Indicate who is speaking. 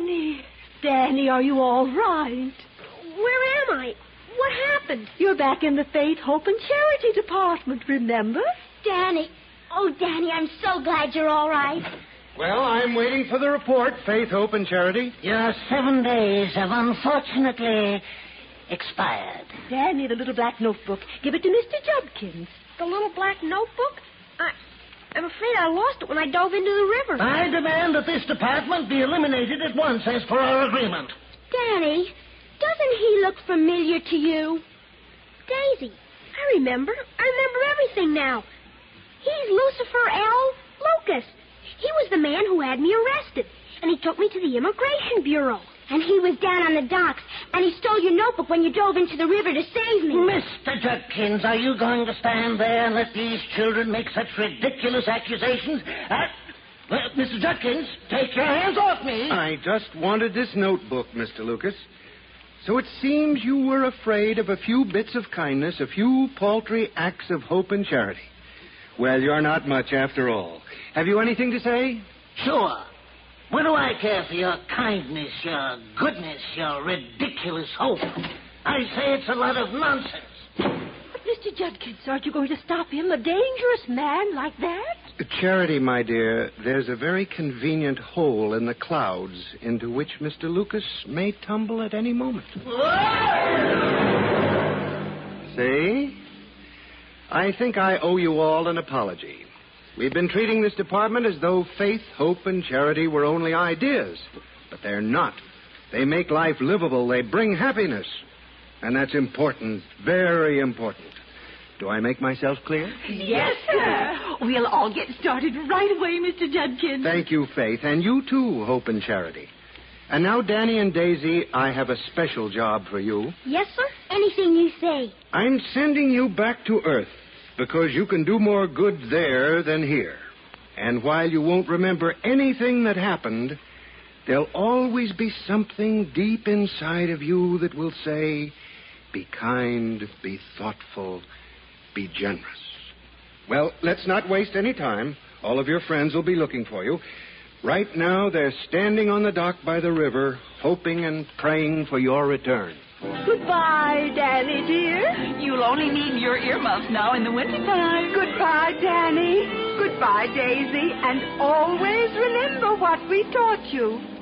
Speaker 1: Danny, are you all right?
Speaker 2: Where am I? What happened?
Speaker 1: You're back in the Faith, Hope, and Charity department, remember?
Speaker 2: Danny. Oh, Danny, I'm so glad you're all right.
Speaker 3: Well, I'm waiting for the report, Faith, Hope, and Charity.
Speaker 4: Your 7 days have unfortunately expired.
Speaker 1: Danny, the little black notebook. Give it to Mr. Judkins.
Speaker 2: The little black notebook? I'm afraid I lost it when I dove into the river.
Speaker 4: I demand that this department be eliminated at once as per our agreement.
Speaker 2: Danny, doesn't he look familiar to you? Daisy, I remember everything now. He's Lucifer L. Lucas. He was the man who had me arrested, and he took me to the Immigration Bureau. And he was down on the docks, and he stole your notebook when you dove into the river to save me.
Speaker 4: Mr. Judkins, are you going to stand there and let these children make such ridiculous accusations? Mr. Judkins, take your hands off me.
Speaker 3: I just wanted this notebook, Mr. Lucas. So it seems you were afraid of a few bits of kindness, a few paltry acts of hope and charity. Well, you're not much after all. Have you anything to say?
Speaker 4: Sure. What do I care for your kindness, your goodness, your ridiculous hope? I say it's a lot of nonsense.
Speaker 1: But, Mr. Judkins, aren't you going to stop him, a dangerous man like that?
Speaker 3: Charity, my dear, there's a very convenient hole in the clouds into which Mr. Lucas may tumble at any moment. See? I think I owe you all an apology. We've been treating this department as though faith, hope, and charity were only ideas. But they're not. They make life livable. They bring happiness. And that's important, very important. Do I make myself clear?
Speaker 1: Yes, sir. We'll all get started right away, Mr. Judkins.
Speaker 3: Thank you, Faith. And you, too, Hope and Charity. And now, Danny and Daisy, I have a special job for you.
Speaker 2: Yes, sir? Anything you say.
Speaker 3: I'm sending you back to Earth because you can do more good there than here. And while you won't remember anything that happened, there'll always be something deep inside of you that will say, be kind, be thoughtful, be generous. Well, let's not waste any time. All of your friends will be looking for you. Right now, they're standing on the dock by the river, hoping and praying for your return.
Speaker 1: Goodbye, Danny, dear.
Speaker 5: You'll only need your earmuffs now in the wintertime.
Speaker 1: Goodbye, Danny. Goodbye, Daisy. And always remember what we taught you.